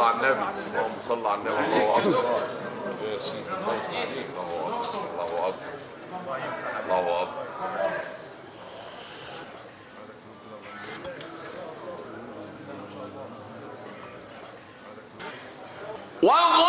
على النبي، اللهم صل على النبي. الله اكبر يا سيدي، الله يخليك. الله اكبر الله اكبر. الله